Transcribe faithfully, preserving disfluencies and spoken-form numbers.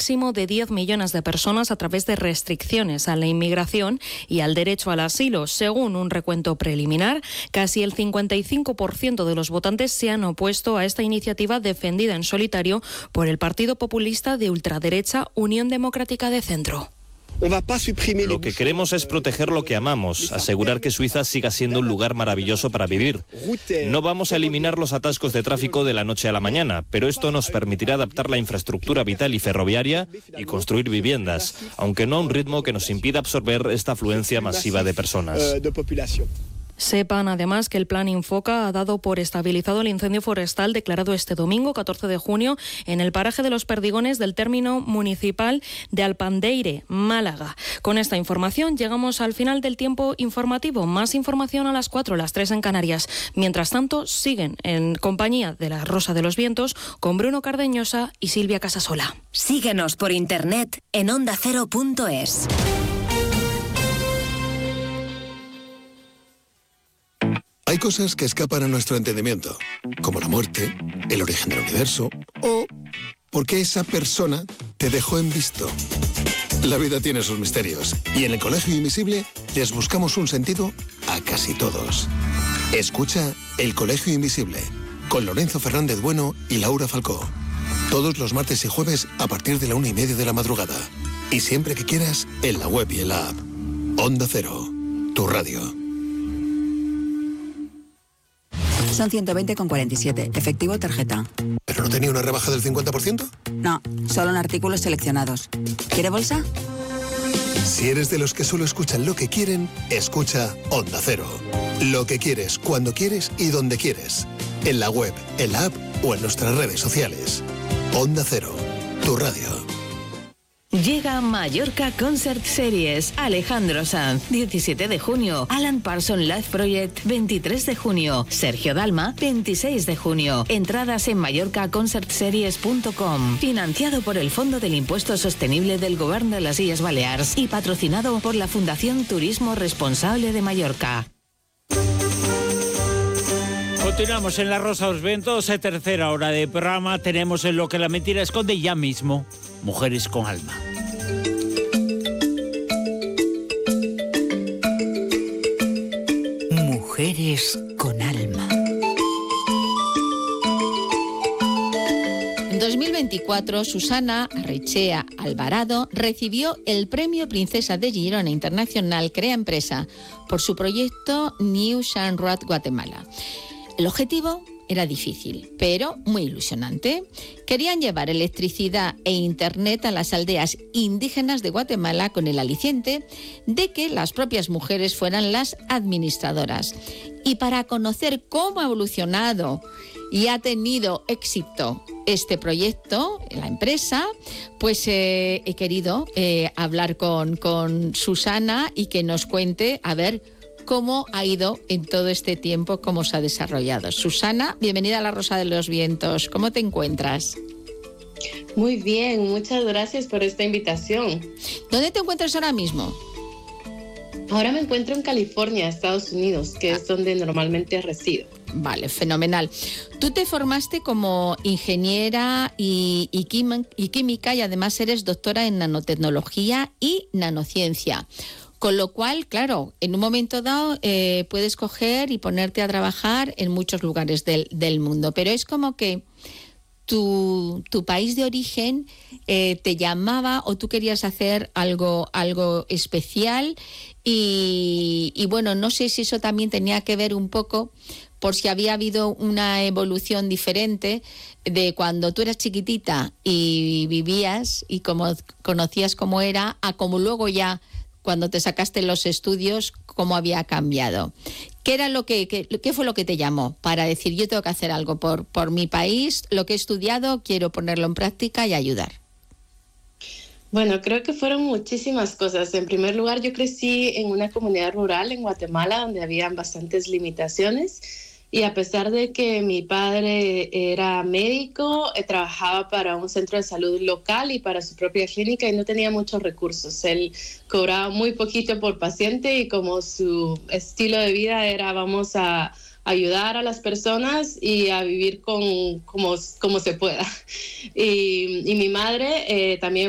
máximo de diez millones de personas a través de restricciones a la inmigración y al derecho al asilo. Según un recuento preliminar, casi el cincuenta y cinco por ciento de los votantes se han opuesto a esta iniciativa defendida en solitario por el partido populista de ultraderecha Unión Democrática de Centro. Lo que queremos es proteger lo que amamos, asegurar que Suiza siga siendo un lugar maravilloso para vivir. No vamos a eliminar los atascos de tráfico de la noche a la mañana, pero esto nos permitirá adaptar la infraestructura vital y ferroviaria y construir viviendas, aunque no a un ritmo que nos impida absorber esta afluencia masiva de personas. Sepan además que el Plan Infoca ha dado por estabilizado el incendio forestal declarado este domingo, catorce de junio, en el paraje de los Perdigones del término municipal de Alpandeire, Málaga. Con esta información llegamos al final del tiempo informativo. Más información a las cuatro, las tres en Canarias. Mientras tanto, siguen en compañía de la Rosa de los Vientos con Bruno Cardeñosa y Silvia Casasola. Síguenos por internet en onda cero punto es. Hay cosas que escapan a nuestro entendimiento, como la muerte, el origen del universo o por qué esa persona te dejó en visto. La vida tiene sus misterios y en el Colegio Invisible les buscamos un sentido a casi todos. Escucha El Colegio Invisible con Lorenzo Fernández Bueno y Laura Falcó. Todos los martes y jueves a partir de la una y media de la madrugada. Y siempre que quieras, en la web y en la app. Onda Cero, tu radio. Son ciento veinte con cuarenta y siete. Efectivo tarjeta. ¿Pero no tenía una rebaja del cincuenta por ciento? No, solo en artículos seleccionados. ¿Quiere bolsa? Si eres de los que solo escuchan lo que quieren, escucha Onda Cero. Lo que quieres, cuando quieres y donde quieres. En la web, en la app o en nuestras redes sociales. Onda Cero, tu radio. Llega Mallorca Concert Series. Alejandro Sanz, diecisiete de junio. Alan Parsons Live Project, veintitrés de junio. Sergio Dalma, veintiséis de junio. Entradas en mallorca concert series punto com. Financiado por el Fondo del Impuesto Sostenible del Gobierno de las Illes Balears y patrocinado por la Fundación Turismo Responsable de Mallorca. Continuamos en La Rosa de los Vientos, tercera hora de programa. Tenemos en Lo que la mentira esconde ya mismo. Mujeres con alma. Mujeres con alma. En dos mil veinticuatro, Susana Arrechea Alvarado recibió el Premio Princesa de Girona Internacional Crea Empresa por su proyecto New Sun Road Guatemala. El objetivo era difícil, pero muy ilusionante. Querían llevar electricidad e internet a las aldeas indígenas de Guatemala con el aliciente de que las propias mujeres fueran las administradoras. Y para conocer cómo ha evolucionado y ha tenido éxito este proyecto, la empresa, pues eh, he querido eh, hablar con, con Susana y que nos cuente, a ver, cómo ha ido en todo este tiempo, cómo se ha desarrollado. Susana, bienvenida a La Rosa de los Vientos. ¿Cómo te encuentras? Muy bien, muchas gracias por esta invitación. ¿Dónde te encuentras ahora mismo? Ahora me encuentro en California, Estados Unidos, que ah. es donde normalmente resido. Vale, fenomenal. Tú te formaste como ingeniera y, y, quim, y química y además eres doctora en nanotecnología y nanociencia. Con lo cual, claro, en un momento dado eh, puedes coger y ponerte a trabajar en muchos lugares del, del mundo. Pero es como que tu, tu país de origen eh, te llamaba o tú querías hacer algo, algo especial y, y bueno, no sé si eso también tenía que ver un poco por si había habido una evolución diferente de cuando tú eras chiquitita y vivías y como conocías cómo era a como luego ya cuando te sacaste los estudios, cómo había cambiado. ¿Qué era lo que, que qué fue lo que te llamó para decir yo tengo que hacer algo por, por mi país, lo que he estudiado, quiero ponerlo en práctica y ayudar? Bueno, creo que fueron muchísimas cosas. En primer lugar, yo crecí en una comunidad rural en Guatemala donde habían bastantes limitaciones. Y a pesar de que mi padre era médico, eh, trabajaba para un centro de salud local y para su propia clínica y no tenía muchos recursos. Él cobraba muy poquito por paciente y como su estilo de vida era vamos a ayudar a las personas y a vivir con como, como se pueda. Y, y mi madre eh, también